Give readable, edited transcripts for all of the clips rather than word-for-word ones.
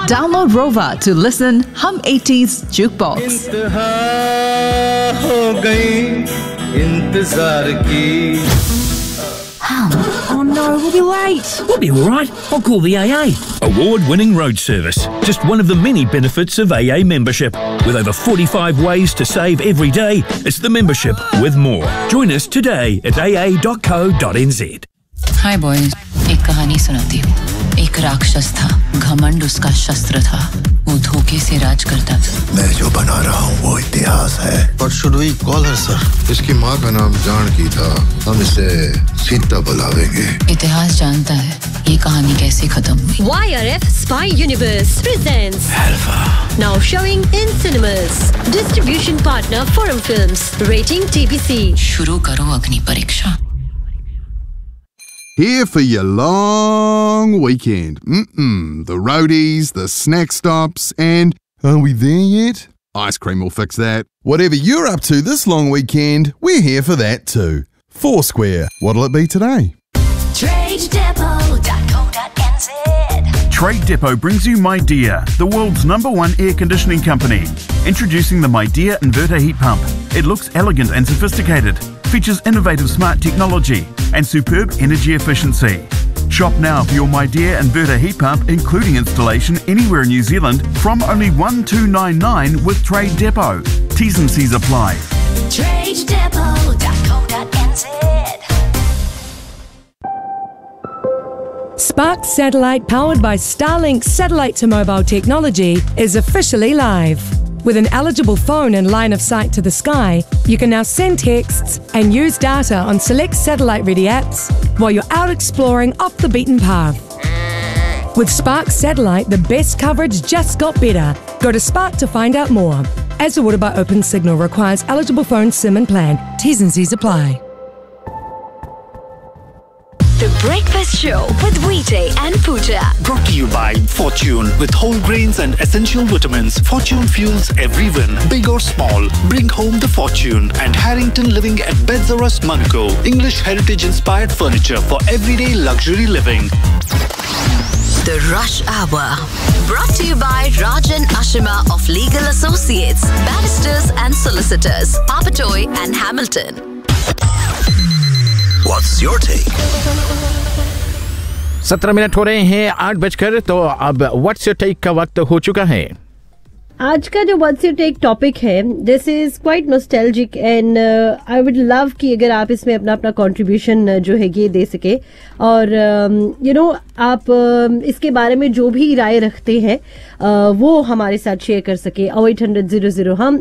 Download Rova to listen Hum 80s Jukebox. हो गई इंतजार की. Oh no, we'll be late. We'll be all right. I'll call the AA. Award-winning road service. Just one of the many benefits of AA membership. With over 45 ways to save every day, it's the membership with more. Join us today at aa.co.nz. Hi boys, एक कहानी सुनाती हूँ. एक राक्षस था, घमंड उसका शस्त्र था. वो धोखे से राज करता था. मैं जो बना रहा हूँ वो इतिहास है. What should we call her, sir? इसकी माँ का नाम जानकी था. हम इसे सीता बुलावेंगे. इतिहास जानता है ये कहानी कैसे खत्म हुई. YRF Spy Universe presents Alpha. Now showing in cinemas. Distribution partner Forum Films. Rating TBC. शुरू करो अग्नि परीक्षा. Here for your long weekend. The roadies, the snack stops, and are we there yet? Ice cream will fix that. Whatever you're up to this long weekend, we're here for that too. Foursquare, what'll it be today? TradeDepot.co.nz. Trade Depot brings you MyDear, the world's #1 air conditioning company. Introducing the MyDear inverter heat pump. It looks elegant and sophisticated, features innovative smart technology and superb energy efficiency. Shop now for your MyDear inverter heat pump, including installation anywhere in New Zealand from only $1,299 with Trade Depot. T's and C's apply. TradeDepot.co.nz. Spark Satellite, powered by Starlink satellite to mobile technology, is officially live. With an eligible phone and line of sight to the sky, you can now send texts and use data on select satellite-ready apps while you're out exploring off the beaten path. With Spark Satellite, the best coverage just got better. Go to Spark to find out more. As awarded by Open Signal, requires eligible phone SIM and plan. T's and C's apply. The Breakfast Show with Vijay and Pooja. Brought to you by Fortune. With whole grains and essential vitamins, Fortune fuels every win, big or small. Bring home the fortune. And Harrington Living at Bedzarus Manco. English heritage-inspired furniture for everyday luxury living. The Rush Hour. Brought to you by Rajan Ashima of Legal Associates, Barristers and Solicitors, Papatoy and Hamilton. What's your take? 17 minute हो रहे हैं 8 बजकर. तो अब what's your take का वक्त हो चुका है. आज का जो व्हाट्स योर टेक टॉपिक है, this is quite nostalgic and I would love कि अगर आप इसमें अपना अपना कंट्रीब्यूशन जो है ये दे सके और आप इसके बारे में जो भी राय रखते हैं वो हमारे साथ शेयर कर सके. 0800 हम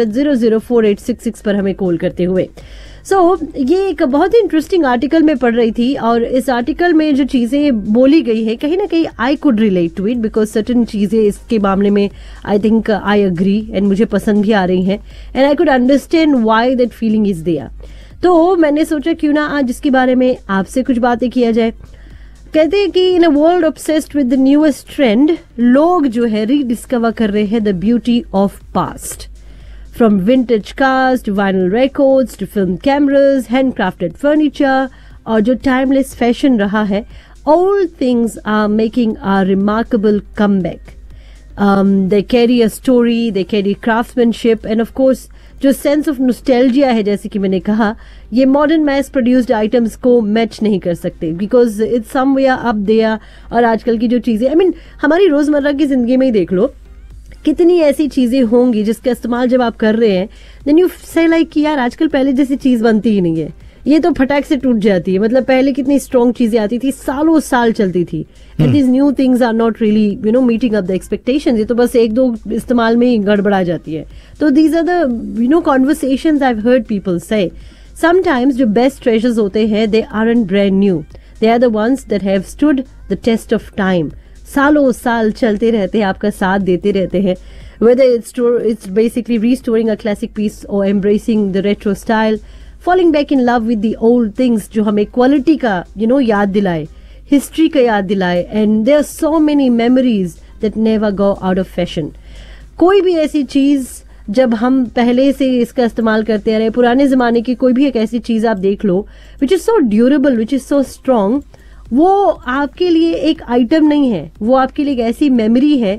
0800 पर हमें कॉल करते हुए. ये एक बहुत ही इंटरेस्टिंग आर्टिकल में पढ़ रही थी और इस आर्टिकल में जो चीज़ें बोली गई है कहीं ना कहीं I could relate to it because certain चीज़ें इसके मामले में I think I agree and मुझे पसंद भी आ रही हैं and I could understand why that feeling is there. तो मैंने सोचा क्यों ना आज इसके बारे में आपसे कुछ बातें किया जाए. कहते हैं कि इन a world obsessed with the newest trend, लोग जो है रीडिस्कवर कर रहे हैं the beauty of past. From vintage cars to vinyl records to film cameras, handcrafted furniture और जो timeless fashion रहा है, all things are making a remarkable comeback. They carry a story, they carry craftsmanship and of course जो sense of nostalgia है, जैसे कि मैंने कहा, ये modern mass produced items को match नहीं कर सकते because it's somewhere up there. और आजकल की जो चीज़ें हमारी रोज़मर्रा की ज़िंदगी में ही देख लो, कितनी ऐसी चीज़ें होंगी जिसका इस्तेमाल जब आप कर रहे हैं देन यू से लाइक कि यार आजकल पहले जैसी चीज़ बनती ही नहीं है, ये तो फटाक से टूट जाती है. मतलब पहले कितनी स्ट्रॉन्ग चीज़ें आती थी, सालों साल चलती थी and these new things are not really meeting up the expectations. ये तो बस एक दो इस्तेमाल में ही गड़बड़ा जाती है. तो these are the conversations I have heard people से. समटाइम्स जो बेस्ट ट्रेजर्स होते हैं they aren't brand new, they are the ones that have stood the test of time. सालों साल चलते रहते हैं, आपका साथ देते रहते हैं. Whether it's basically restoring a classic piece or embracing the retro style, falling back in love with the old things जो हमें क्वालिटी का याद दिलाए, हिस्ट्री का याद दिलाए. And there are so many memories that never go out of fashion. कोई भी ऐसी चीज़ जब हम पहले से इसका इस्तेमाल करते आ रहे, पुराने ज़माने की कोई भी एक ऐसी चीज़ आप देख लो which is so durable, which is so strong, वो आपके लिए एक आइटम नहीं है, वो आपके लिए एक ऐसी मेमोरी है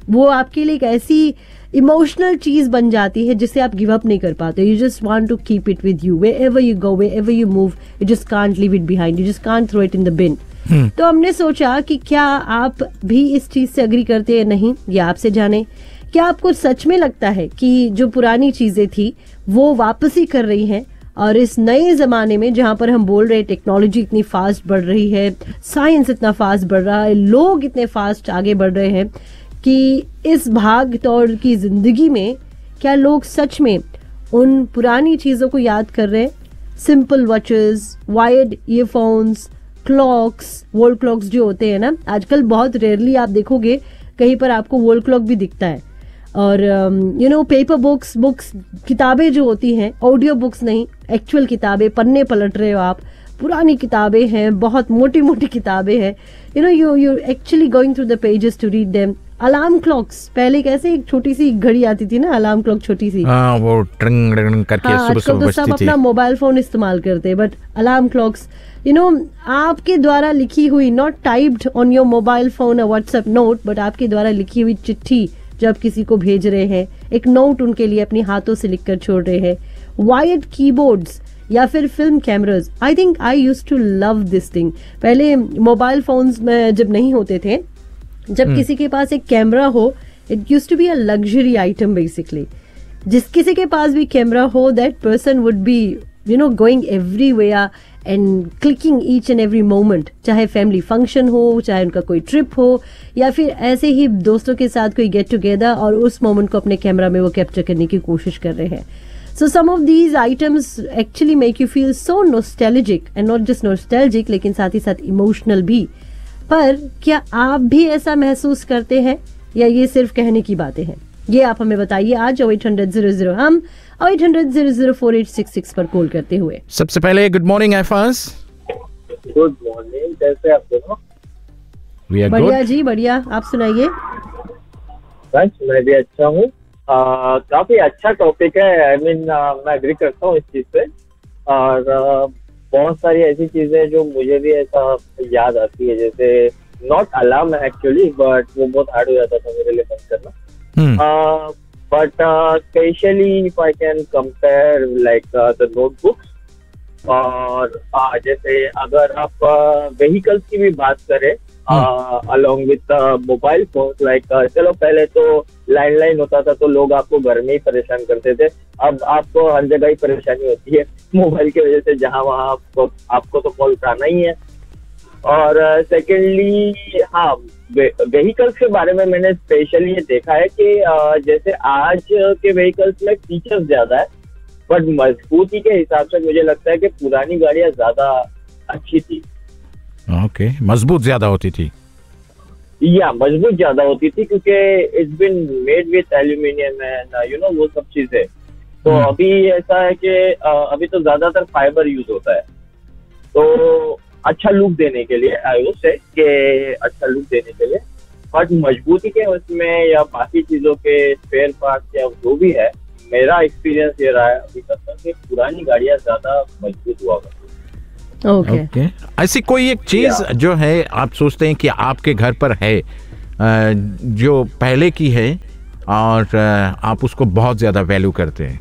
वो आपके लिए एक ऐसी इमोशनल चीज बन जाती है जिसे आप गिव अप नहीं कर पाते. You just want to keep it with you wherever you go, wherever you move, you just can't leave it behind, you just can't throw it in the bin. तो हमने सोचा कि क्या आप भी इस चीज से अग्री करते हैं नहीं, या आपसे जाने क्या आपको सच में लगता है कि जो पुरानी चीजें थी वो वापसी कर रही हैं, और इस नए जमाने में जहां पर हम बोल रहे हैं टेक्नोलॉजी इतनी फास्ट बढ़ रही है, साइंस इतना फास्ट बढ़ रहा है, लोग इतने फास्ट आगे बढ़ रहे हैं कि इस भाग दौड़ की जिंदगी में क्या लोग सच में उन पुरानी चीजों को याद कर रहे हैं? Simple watches, wired earphones, clocks, wall clocks जो होते हैं ना, आजकल बहुत रेयरली आप देखोगे कहीं पर आपको वॉल क्लॉक भी दिखता है. और पेपर बुक्स, किताबें जो होती हैं, ऑडियो बुक्स नहीं, एक्चुअल किताबें, पन्ने पलट रहे हो आप, पुरानी किताबें हैं, बहुत मोटी मोटी किताबें हैं, you actually going through the pages to read them. Alarm clocks, पहले कैसे एक छोटी सी घड़ी आती थी ना, अलार्म क्लॉक छोटी सी, वो ट्रिंग ट्रिंग करके सुबह सुबह बजती थी. सब अपना मोबाइल फोन इस्तेमाल करते हैं, बट अलार्म क्लॉक्स आपके द्वारा लिखी हुई, not typed on your mobile phone और व्हाट्सएप नोट, बट आपके द्वारा लिखी हुई चिट्ठी जब किसी को भेज रहे हैं, एक नोट उनके लिए अपनी हाथों से लिखकर छोड़ रहे हैं, वायर्ड कीबोर्ड्स या फिर film cameras. I think I used to love this thing. पहले मोबाइल फोन्स में जब नहीं होते थे, जब किसी के पास एक कैमरा हो, it used to be a luxury item basically. जिस किसी के पास भी कैमरा हो, that person would be going everywhere and clicking each and every moment, चाहे फैमिली फंक्शन हो, चाहे उनका कोई ट्रिप हो, या फिर ऐसे ही दोस्तों के साथ कोई गेट टुगेदर, और उस मोमेंट को अपने कैमरा में वो कैप्चर करने की कोशिश कर रहे हैं. सो सम of these items actually make you feel so nostalgic, and not just nostalgic, लेकिन साथ ही साथ इमोशनल भी. पर क्या आप भी ऐसा महसूस करते हैं, या ये सिर्फ कहने की बातें हैं? ये आप हमें बताइए आज 0800 हम 0800 पर कॉल करते हुए. सबसे पहले गुड मॉर्निंग ऐफाज. गुड मॉर्निंग, कैसे आप दोनों? बढ़िया जी, बढ़िया. आप सुनाइए. बस मैं भी अच्छा हूँ. काफी अच्छा टॉपिक है. आई मीन मैं एग्री करता हूँ इस चीज पे, और बहुत सारी ऐसी चीजें जो मुझे भी ऐसा याद आती है, जैसे नॉट अलार्म एक्चुअली, बट वो बहुत हार्ड हो जाता था मेरे लिए बंद करना. But especially if I can compare like the notebooks, और जैसे अगर आप vehicles की भी बात करें along with mobile phones, like चलो पहले तो लैंडलाइन होता था तो लोग आपको घर में ही परेशान करते थे. अब आपको हर जगह ही परेशानी होती है मोबाइल की वजह से, जहाँ वहाँ आपको तो कॉल उठाना ही है. और सेकेंडली हाँ, व्हीकल्स के बारे में मैंने स्पेशली ये देखा है कि जैसे आज के व्हीकल्स में फीचर्स ज्यादा है, बट मजबूती के हिसाब से मुझे लगता है कि पुरानी गाड़ियां ज्यादा अच्छी थी. ओके, मजबूत ज्यादा होती थी. या मजबूत ज्यादा होती थी, क्योंकि it's been made with aluminium and वो सब चीजें. तो अभी ऐसा है कि अभी तो ज्यादातर फाइबर यूज होता है, तो अच्छा लुक देने के लिए, आई वुड से कि अच्छा लुक देने के लिए. बट मजबूती के उसमें या बाकी चीजों के स्पेयर पार्ट्स या जो भी है, मेरा एक्सपीरियंस ये रहा है अभी तक कि पुरानी गाड़ियां ज्यादा मजबूत हुआ करती. ओके. ऐसी कोई एक चीज जो है आप सोचते हैं कि आपके घर पर है, जो पहले की है और आप उसको बहुत ज्यादा वैल्यू करते हैं?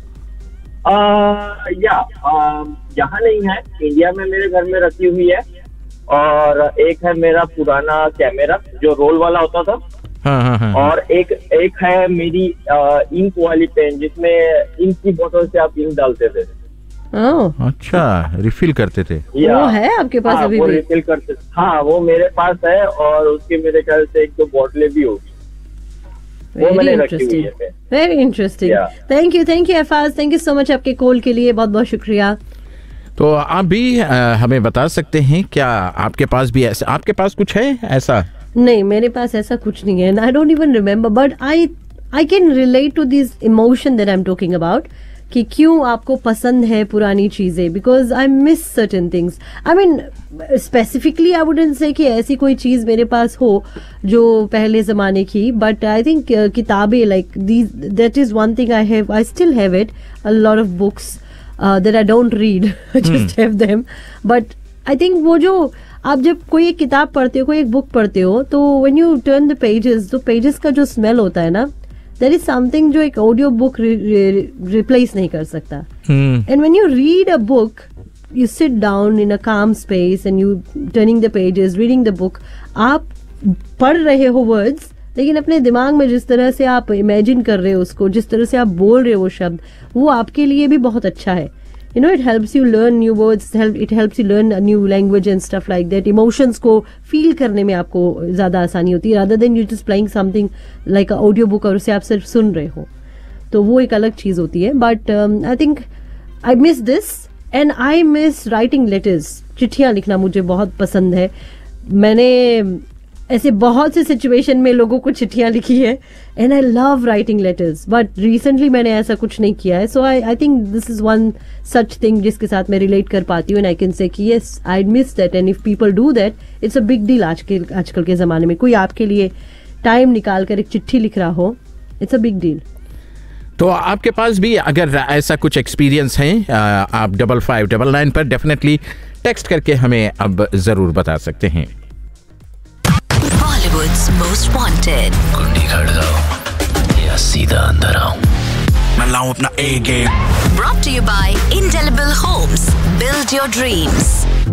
यहाँ नहीं है, इंडिया में मेरे घर में रखी हुई है. और एक है मेरा पुराना कैमरा जो रोल वाला होता था. हाँ. और एक है मेरी इंक वाली पेन, जिसमें इंक की बोतल से आप इंक डालते थे. अच्छा, रिफिल करते थे. वो है आपके पास? अभी वो भी रिफिल करते. हाँ, वो मेरे पास है, और उसके मेरे ख्याल से 1-2 बोतलें भी होगी. Very interesting. Thank you अफाज, thank you so much आपके कॉल के लिए, बहुत बहुत शुक्रिया. तो आप भी हमें बता सकते हैं, क्या आपके पास भी ऐसा, आपके पास कुछ है ऐसा? नहीं, मेरे पास ऐसा कुछ नहीं है. I don't even remember, but I can relate to this emotion that I am talking about, कि क्यों आपको पसंद है पुरानी चीजें, because I miss certain things. I mean specifically I wouldn't say कि ऐसी कोई चीज मेरे पास हो जो पहले जमाने की, बट आई थिंक किताबें like these, that is one thing I still have it, a lot of books that I don't read, I just have them. But I think वो जो आप जब कोई एक किताब पढ़ते हो, कोई एक बुक पढ़ते हो, तो when U turn the pages, तो पेजेस का जो स्मेल होता है ना, देयर इज समथिंग जो एक ऑडियो बुक रिप्लेस नहीं कर सकता. And when you read a book, you sit down in a calm space and you turning the pages, reading the book. आप पढ़ रहे हो words, लेकिन अपने दिमाग में जिस तरह से आप इमेजिन कर रहे हो उसको, जिस तरह से आप बोल रहे हो वो शब्द, वो आपके लिए भी बहुत अच्छा है. You know, it helps you learn new words, it helps you learn a new language and stuff like that. Emotions को feel करने में आपको ज़्यादा आसानी होती है, rather than you just playing something like a audio book और उसे आप सिर्फ सुन रहे हो. तो वो एक अलग चीज़ होती है. But I think I miss this. And I miss writing letters. चिट्ठियाँ लिखना मुझे बहुत पसंद है. मैंने ऐसे बहुत से सिचुएशन में लोगों को चिट्ठियाँ लिखी है and I love writing letters. But recently मैंने ऐसा कुछ नहीं किया है. सो I think this is one such thing जिसके साथ मैं रिलेट कर पाती हूँ. एंड आई कैन से कि yes, I miss that. And if people do that, it's a big deal. आजकल के ज़माने में कोई आपके लिए टाइम निकाल कर एक चिट्ठी लिख रहा हो, इट्स अ बिग डील. तो आपके पास भी अगर ऐसा कुछ एक्सपीरियंस है, आप 5599 पर डेफिनेटली टेक्स्ट करके हमें अब जरूर बता सकते हैं. Bollywood's most wanted. कुंडी खड़काओ या सीधा अंदर आओ, मैं लाऊं अपना A game. Brought to you by Indelible Homes. Build your dreams.